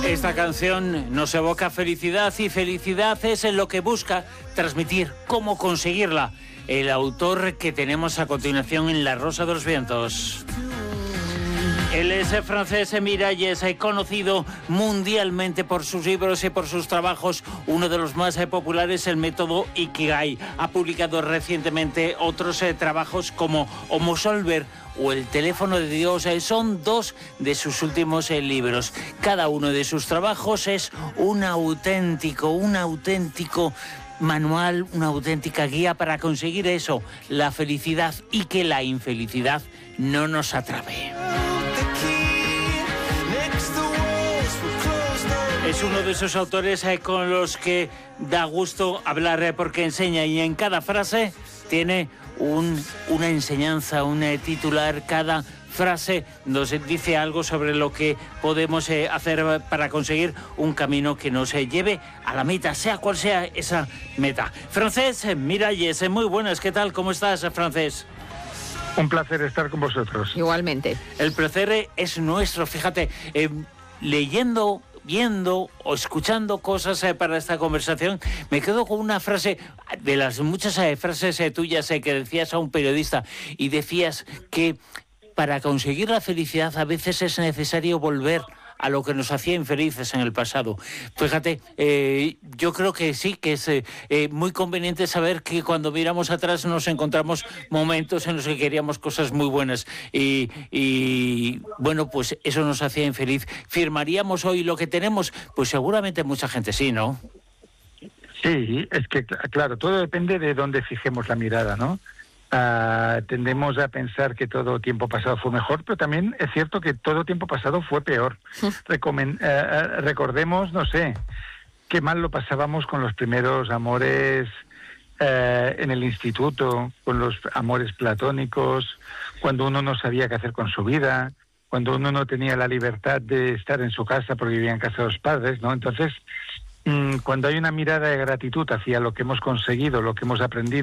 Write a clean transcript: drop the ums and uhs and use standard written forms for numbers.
Esta canción nos evoca felicidad y felicidad es en lo que busca transmitir, cómo conseguirla. El autor que tenemos a continuación en La Rosa de los Vientos. Él es francés, Miralles, conocido mundialmente por sus libros y por sus trabajos. Uno de los más populares, el método Ikigai. Ha publicado recientemente otros trabajos como Homo Solver o El teléfono de Dios. Son dos de sus últimos libros. Cada uno de sus trabajos es un auténtico manual, una auténtica guía para conseguir eso, la felicidad, y que la infelicidad no nos atrape. Es uno de esos autores con los que da gusto hablar porque enseña, y en cada frase tiene una enseñanza, un titular. Cada frase nos dice algo sobre lo que podemos hacer para conseguir un camino que nos lleve a la meta, sea cual sea esa meta. Francés Miralles, muy buenas, ¿qué tal? ¿Cómo estás, Francés? Un placer estar con vosotros. Igualmente. El placer es nuestro, fíjate, leyendo, viendo o escuchando cosas para esta conversación, me quedo con una frase de las muchas frases tuyas que decías a un periodista, y decías que para conseguir la felicidad a veces es necesario volver a lo que nos hacía infelices en el pasado. Fíjate, yo creo que sí, que es muy conveniente saber que cuando miramos atrás nos encontramos momentos en los que queríamos cosas muy buenas y bueno, pues eso nos hacía infeliz. ¿Firmaríamos hoy lo que tenemos? Pues seguramente mucha gente sí, ¿no? Sí, es que claro, todo depende de dónde fijemos la mirada, ¿no? Tendemos a pensar que todo tiempo pasado fue mejor, pero también es cierto que todo tiempo pasado fue peor. Recordemos, no sé, qué mal lo pasábamos con los primeros amores en el instituto, con los amores platónicos, cuando uno no sabía qué hacer con su vida, cuando uno no tenía la libertad de estar en su casa porque vivía en casa de los padres, ¿no? Entonces, cuando hay una mirada de gratitud hacia lo que hemos conseguido, lo que hemos aprendido,